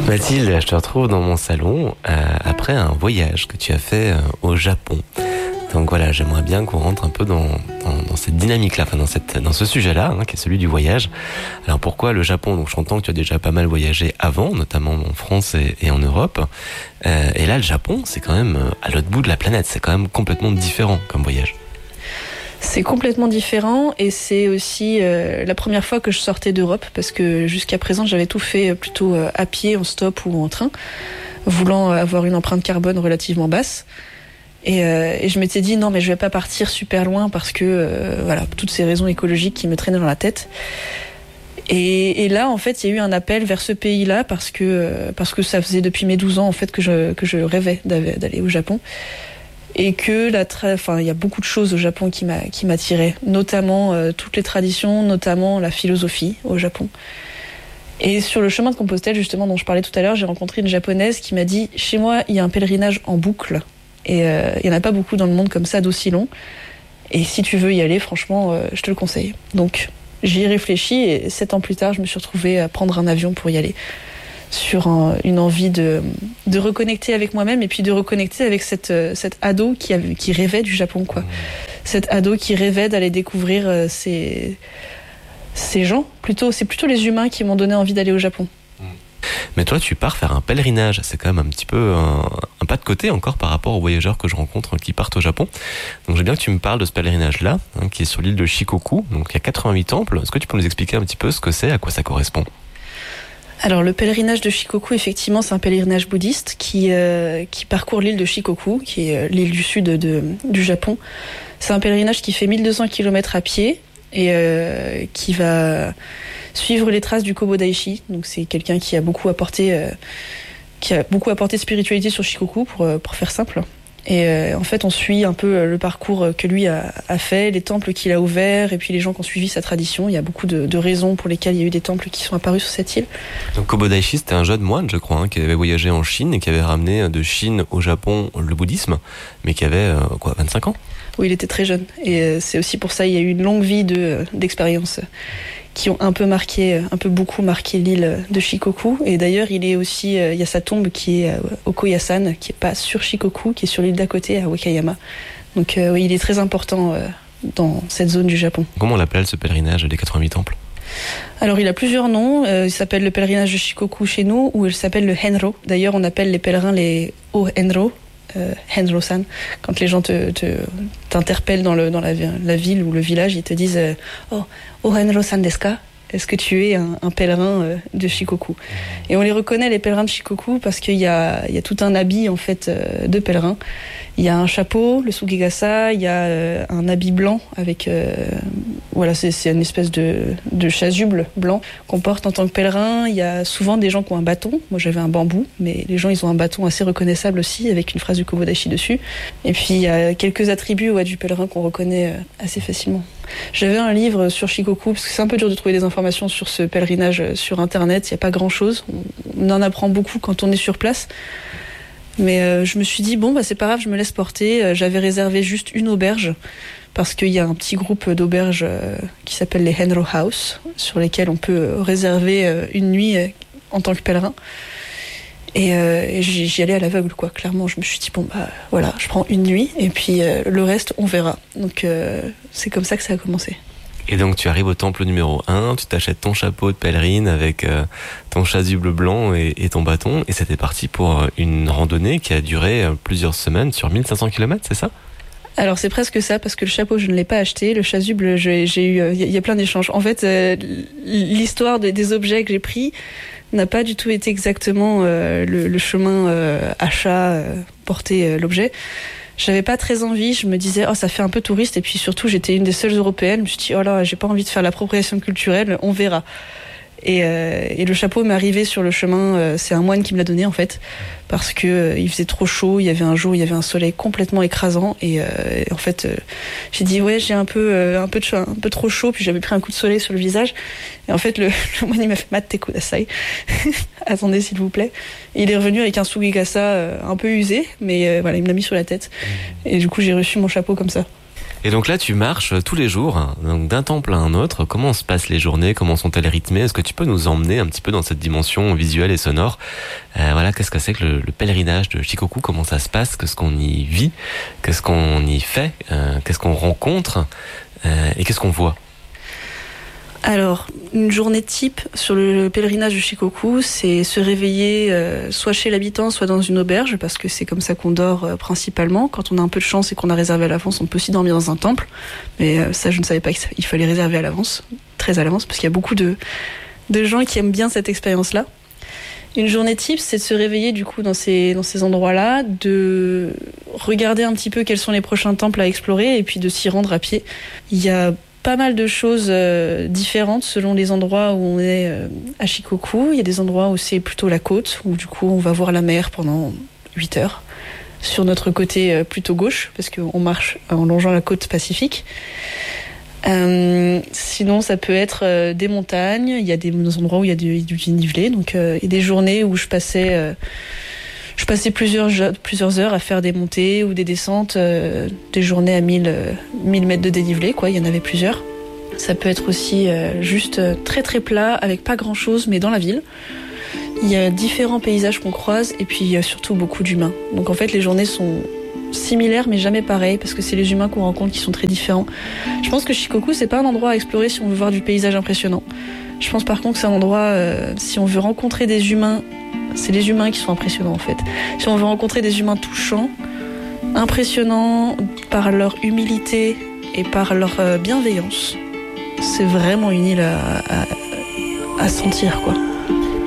Mathilde, je te retrouve dans mon salon après un voyage que tu as fait au Japon. Donc voilà, j'aimerais bien qu'on rentre un peu dans cette dynamique-là, enfin dans ce sujet-là, qui est celui du voyage. Alors pourquoi le Japon? Donc j'entends que tu as déjà pas mal voyagé avant, notamment en France et en Europe. Et là, le Japon, c'est quand même à l'autre bout de la planète. C'est quand même complètement différent comme voyage. C'est complètement différent et c'est aussi la première fois que je sortais d'Europe parce que jusqu'à présent j'avais tout fait plutôt à pied, en stop ou en train, voulant avoir une empreinte carbone relativement basse. Et je m'étais dit non mais je vais pas partir super loin parce que voilà, toutes ces raisons écologiques qui me traînaient dans la tête. Et là en fait il y a eu un appel vers ce pays-là parce que ça faisait depuis mes 12 ans en fait que je rêvais d'aller au Japon. Et que il y a beaucoup de choses au Japon qui m'attiraient, notamment toutes les traditions, notamment la philosophie au Japon. Et sur le chemin de Compostelle, justement, dont je parlais tout à l'heure, j'ai rencontré une japonaise qui m'a dit « Chez moi, il y a un pèlerinage en boucle, et il n'y en a pas beaucoup dans le monde comme ça, d'aussi long. Et si tu veux y aller, franchement, je te le conseille. » Donc, j'y ai réfléchi, et 7 ans plus tard, je me suis retrouvée à prendre un avion pour y aller. Sur une envie de reconnecter avec moi-même et puis de reconnecter avec cette ado qui rêvait du Japon, quoi. Cette ado qui rêvait d'aller découvrir ces gens. C'est plutôt les humains qui m'ont donné envie d'aller au Japon. Mais toi, tu pars faire un pèlerinage. C'est quand même un petit peu un pas de côté encore par rapport aux voyageurs que je rencontre qui partent au Japon. Donc, j'aime bien que tu me parles de ce pèlerinage-là, qui est sur l'île de Shikoku. Donc, il y a 88 temples. Est-ce que tu peux nous expliquer un petit peu ce que c'est, à quoi ça correspond? Alors le pèlerinage de Shikoku, effectivement, c'est un pèlerinage bouddhiste qui parcourt l'île de Shikoku, qui est l'île du sud du Japon. C'est un pèlerinage qui fait 1200 km à pied et qui va suivre les traces du Kobodaishi. Donc c'est quelqu'un qui a beaucoup apporté de spiritualité sur Shikoku, pour faire simple. Et en fait, on suit un peu le parcours que lui a fait, les temples qu'il a ouverts, et puis les gens qui ont suivi sa tradition. Il y a beaucoup de raisons pour lesquelles il y a eu des temples qui sont apparus sur cette île. Donc Kobodaishi, c'était un jeune moine, je crois, qui avait voyagé en Chine et qui avait ramené de Chine au Japon le bouddhisme, mais qui avait 25 ans. Oui, il était très jeune. Et c'est aussi pour ça qu'il y a eu une longue vie d'expériences qui ont beaucoup marqué l'île de Shikoku. Et d'ailleurs, il y a sa tombe qui est au Koyasan, qui est pas sur Shikoku, qui est sur l'île d'à côté, à Wakayama. Donc oui, il est très important dans cette zone du Japon. Comment on l'appelle, ce pèlerinage des 88 temples? Alors, il a plusieurs noms. Il s'appelle le pèlerinage de Shikoku chez nous, ou il s'appelle le Henro. D'ailleurs, on appelle les pèlerins les O-Henro. Henro-san. Quand les gens t'interpellent dans la ville ou le village, ils te disent Oh Henro-san desu ka? Est-ce que tu es un pèlerin de Shikoku? Et on les reconnaît, les pèlerins de Shikoku, parce qu'il y a tout un habit en fait de pèlerin. Il y a un chapeau, le sugigasa, il y a un habit blanc avec c'est une espèce de chasuble blanc qu'on porte en tant que pèlerin. Il y a souvent des gens qui ont un bâton. Moi j'avais un bambou, mais les gens ils ont un bâton assez reconnaissable aussi avec une phrase du Kobodaishi dessus. Et puis il y a quelques attributs du pèlerin qu'on reconnaît assez facilement. J'avais un livre sur Shikoku, parce que c'est un peu dur de trouver des informations sur ce pèlerinage sur internet. Il n'y a pas grand chose. On en apprend beaucoup quand on est sur place. Mais je me suis dit, c'est pas grave, je me laisse porter. J'avais réservé juste une auberge, parce qu'il y a un petit groupe d'auberges qui s'appelle les Henro House, sur lesquels on peut réserver une nuit en tant que pèlerin. Et j'y allais à l'aveugle, quoi. Clairement, je me suis dit, je prends une nuit, et puis le reste, on verra. Donc c'est comme ça que ça a commencé. Et donc tu arrives au temple numéro 1, tu t'achètes ton chapeau de pèlerine avec ton chasuble blanc et ton bâton, et c'était parti pour une randonnée qui a duré plusieurs semaines sur 1500 km, c'est ça? Alors c'est presque ça, parce que le chapeau je ne l'ai pas acheté, le chasuble j'ai eu, il y a plein d'échanges. En fait, l'histoire des objets que j'ai pris n'a pas du tout été exactement le chemin achat, porter l'objet. J'avais pas très envie, je me disais ça fait un peu touriste, et puis surtout j'étais une des seules européennes, je me suis dit j'ai pas envie de faire l'appropriation culturelle, on verra. Et le chapeau m'est arrivé sur le chemin, c'est un moine qui me l'a donné en fait, parce que il faisait trop chaud, il y avait un jour, il y avait un soleil complètement écrasant, et en fait j'ai dit j'ai un peu trop chaud, puis j'avais pris un coup de soleil sur le visage, et en fait le moine il m'a fait matte kudasai, attendez s'il vous plaît. Et il est revenu avec un sugigasa un peu usé, mais il me l'a mis sur la tête, et du coup j'ai reçu mon chapeau comme ça. Et donc là, tu marches tous les jours, hein, donc d'un temple à un autre. Comment se passent les journées? Comment sont-elles rythmées? Est-ce que tu peux nous emmener un petit peu dans cette dimension visuelle et sonore? Voilà, qu'est-ce que c'est que le pèlerinage de Shikoku? Comment ça se passe? Qu'est-ce qu'on y vit? Qu'est-ce qu'on y fait? Qu'est-ce qu'on rencontre? Et qu'est-ce qu'on voit? Alors, une journée type sur le pèlerinage de Shikoku, c'est se réveiller soit chez l'habitant, soit dans une auberge, parce que c'est comme ça qu'on dort principalement. Quand on a un peu de chance et qu'on a réservé à l'avance, on peut aussi dormir dans un temple. Mais ça, je ne savais pas qu'il fallait réserver à l'avance, très à l'avance, parce qu'il y a beaucoup de gens qui aiment bien cette expérience-là. Une journée type, c'est de se réveiller du coup dans ces endroits-là, de regarder un petit peu quels sont les prochains temples à explorer et puis de s'y rendre à pied. Il y a pas mal de choses différentes selon les endroits où on est à Shikoku. Il y a des endroits où c'est plutôt la côte, où du coup on va voir la mer pendant 8 heures. Sur notre côté plutôt gauche, parce qu'on marche en longeant la côte pacifique. Sinon, ça peut être des montagnes. Il y a des endroits où il y a du dénivelé. Donc, il y a des journées où je passais plusieurs heures à faire des montées ou des descentes, des journées à 1000 mètres de dénivelé, quoi. Il y en avait plusieurs. Ça peut être aussi juste très très plat, avec pas grand chose, mais dans la ville. Il y a différents paysages qu'on croise et puis il y a surtout beaucoup d'humains. Donc en fait, les journées sont similaires mais jamais pareilles parce que c'est les humains qu'on rencontre qui sont très différents. Je pense que Shikoku, c'est pas un endroit à explorer si on veut voir du paysage impressionnant. Je pense par contre que c'est un endroit, si on veut rencontrer des humains, c'est les humains qui sont impressionnants en fait. Si on veut rencontrer des humains touchants, impressionnants par leur humilité et par leur bienveillance, c'est vraiment une île à sentir, quoi.